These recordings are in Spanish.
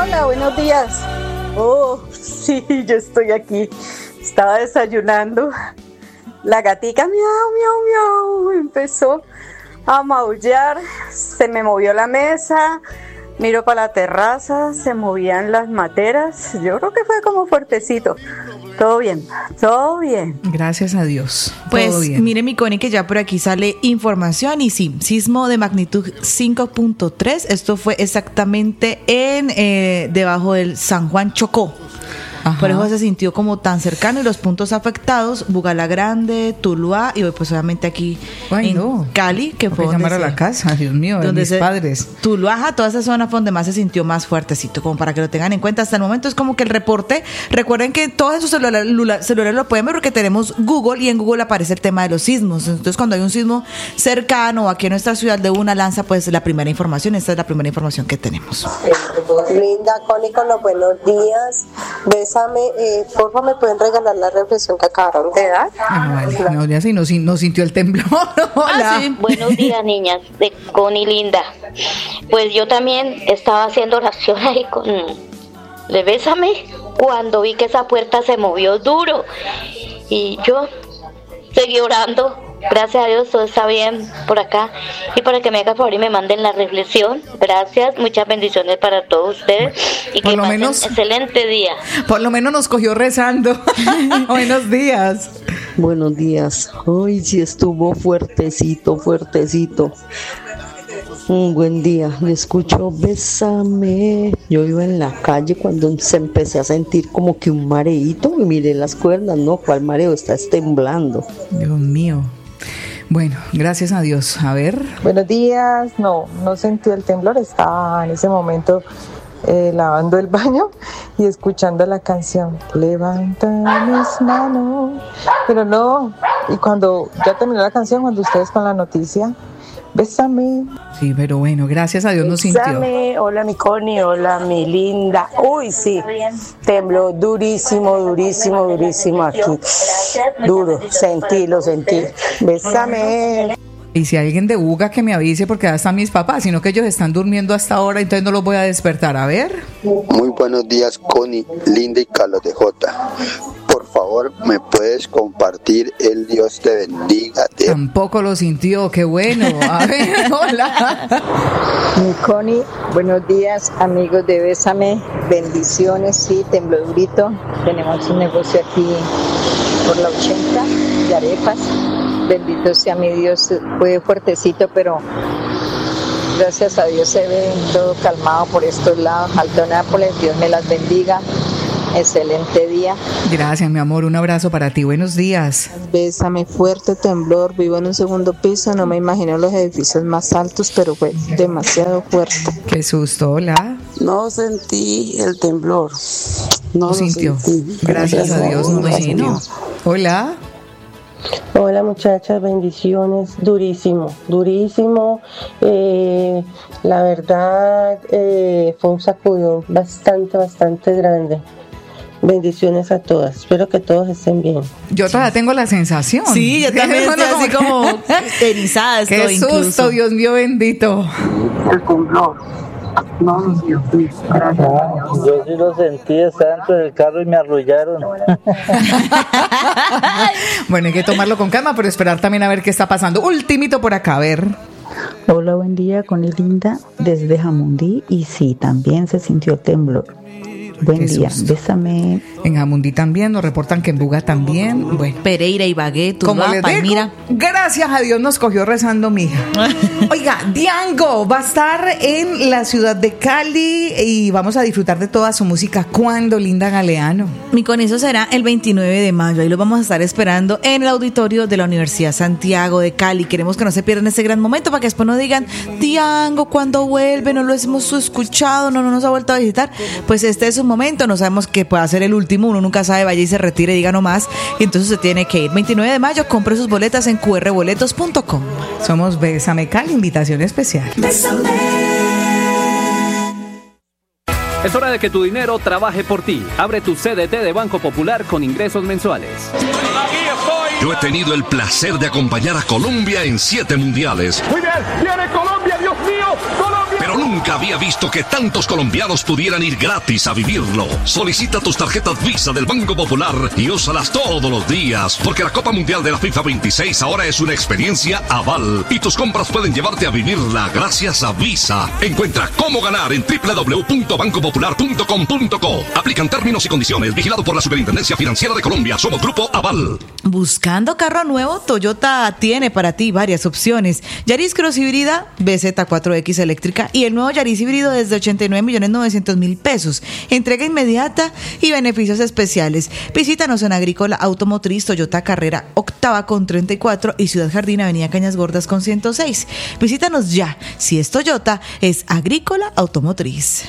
Hola, buenos días. Oh, sí, yo estoy aquí. Estaba desayunando. La gatica, miau, miau, miau, empezó a maullar. Se me movió la mesa. Miro para la terraza, se movían las materas. Yo creo que fue como fuertecito. Todo bien, todo bien. Gracias a Dios. Pues todo bien. mire mi Connie que ya por aquí sale información y sí, sismo de magnitud 5.3. Esto fue exactamente en debajo del San Juan Chocó. Ajá. Por eso se sintió como tan cercano y los puntos afectados, Bugala Grande, Tuluá y pues obviamente aquí Cali, que fue llamar a la casa, Dios mío, de mis padres. Tuluá, toda esa zona fue donde más se sintió más fuertecito, como para que lo tengan en cuenta. Hasta el momento es como que el reporte, recuerden que todos esos celulares lo pueden ver porque tenemos Google y en Google aparece el tema de los sismos. Entonces cuando hay un sismo cercano o aquí en nuestra ciudad de una lanza, pues la primera información, esta es la primera información que tenemos. Linda, Connie, con los buenos días. Bésame, por favor, ¿me pueden regalar la reflexión que acabaron de dar? Vale. No, ya sí, no sintió el temblor. Hola. Sí. Buenos días, niñas, de Connie Linda. Pues yo también estaba haciendo oración ahí con de Bésame cuando vi que esa puerta se movió duro y yo seguí orando. Gracias a Dios todo está bien por acá y para que me haga favor y me manden la reflexión. Gracias, muchas bendiciones para todos ustedes y que pasen un excelente día. Por lo menos nos cogió rezando. Buenos días. Buenos días. Hoy sí estuvo fuertecito. Un buen día. Le escucho Bésame. Yo iba en la calle cuando se empecé a sentir como que un mareíto y miré las cuerdas. No, ¿cuál mareo? Está temblando. Dios mío. Bueno, gracias a Dios. A ver. Buenos días. No sentí el temblor. Estaba en ese momento lavando el baño y escuchando la canción Levanta mis manos. Pero no. Y cuando ya terminó la canción, cuando ustedes con la noticia, Bésame. Sí, pero bueno, gracias a Dios nos sintió. Bésame. Hola mi Connie, hola mi linda. Uy, sí, tembló durísimo aquí. Duro, lo sentí. Bésame. Y si hay alguien de Buga que me avise porque ya están mis papás, sino que ellos están durmiendo hasta ahora, entonces no los voy a despertar. A ver. Muy buenos días, Connie, Linda y Carlos de Jota. Por favor, ¿me puedes compartir el Dios te bendiga? Tampoco lo sintió, qué bueno. A ver, hola. Mi Connie, buenos días, amigos de Bésame. Bendiciones, sí, tembló durito. Tenemos un negocio aquí por la 80 de arepas. Bendito sea mi Dios, fue fuertecito, pero gracias a Dios se ve todo calmado por estos lados. Alto Nápoles, Dios me las bendiga. Excelente día. Gracias, mi amor, un abrazo para ti, buenos días. Bésame, fuerte temblor, vivo en un segundo piso, no me imagino los edificios más altos, pero fue demasiado fuerte. Qué susto, hola. No sentí el temblor. No sintió. Gracias a Dios, no me sintió. Hola. Hola muchachas, bendiciones, durísimo. La verdad fue un sacudón bastante grande. Bendiciones a todas, espero que todos estén bien. Yo todavía tengo la sensación. Sí, yo también estoy así como erizada. Qué susto, incluso. Dios mío bendito. El temblor. No, Dios mío. Gracias. Yo sí lo sentí, estaba dentro del carro y me arrullaron. Bueno, hay que tomarlo con calma, pero esperar también a ver qué está pasando. Ultimito por acá, a ver. Hola, buen día, Connie Linda, desde Jamundí, y sí, también se sintió temblor. Buen día, Bésame. En Jamundí también, nos reportan que en Buga también. Bueno, Pereira, Ibagué, Tuluá, Palmira. Gracias a Dios nos cogió rezando, mija. Oiga, Diango va a estar en la ciudad de Cali y vamos a disfrutar de toda su música. ¿Cuándo, Linda Galeano? Y con eso será el 29 de mayo. Ahí lo vamos a estar esperando en el auditorio de la Universidad Santiago de Cali. Queremos que no se pierdan ese gran momento para que después no digan, Diango, ¿cuándo vuelve? No lo hemos escuchado, no nos ha vuelto a visitar. Pues este es un momento, no sabemos que pueda ser el último, uno nunca sabe, vaya y se retire, diga nomás, y entonces se tiene que ir. 29 de mayo, compre sus boletas en qrboletos.com. Somos Bésame Cali, invitación especial. Bésame. Es hora de que tu dinero trabaje por ti. Abre tu CDT de Banco Popular con ingresos mensuales. Yo he tenido el placer de acompañar a Colombia en 7 mundiales. Muy bien, viene Colombia, Dios mío, Colombia. Pero pero nunca había visto que tantos colombianos pudieran ir gratis a vivirlo. Solicita tus tarjetas Visa del Banco Popular y úsalas todos los días, porque la Copa Mundial de la FIFA 26 ahora es una experiencia Aval y tus compras pueden llevarte a vivirla gracias a Visa. Encuentra cómo ganar en www.bancopopular.com.co. Aplican términos y condiciones. Vigilado por la Superintendencia Financiera de Colombia. Somos Grupo Aval. Buscando carro nuevo, Toyota tiene para ti varias opciones. Yaris Cross híbrida, BZ4X eléctrica y el nuevo Yaris híbrido desde 89.900.000 pesos. Entrega inmediata y beneficios especiales. Visítanos en Agrícola Automotriz, Toyota Carrera octava con 34 y Ciudad Jardín, Avenida Cañas Gordas con 106. Visítanos ya. Si es Toyota, es Agrícola Automotriz.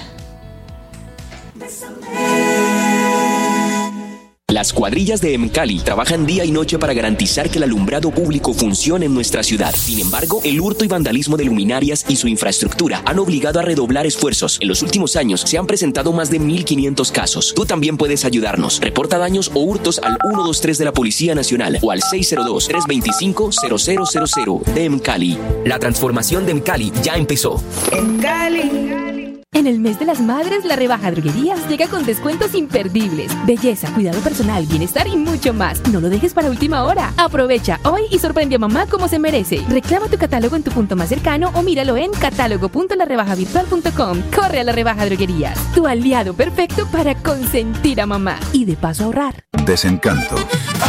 Las cuadrillas de MCALI trabajan día y noche para garantizar que el alumbrado público funcione en nuestra ciudad. Sin embargo, el hurto y vandalismo de luminarias y su infraestructura han obligado a redoblar esfuerzos. En los últimos años se han presentado más de 1.500 casos. Tú también puedes ayudarnos. Reporta daños o hurtos al 123 de la Policía Nacional o al 602-325-0000 de MCALI. La transformación de MCALI ya empezó. MCALI. En el mes de las madres, la rebaja Droguerías llega con descuentos imperdibles. Belleza, cuidado personal, bienestar y mucho más. No lo dejes para última hora. Aprovecha hoy y sorprende a mamá como se merece. Reclama tu catálogo en tu punto más cercano o míralo en catálogo.larebajavirtual.com. Corre a la rebaja Droguerías, tu aliado perfecto para consentir a mamá y de paso ahorrar. Desencanto.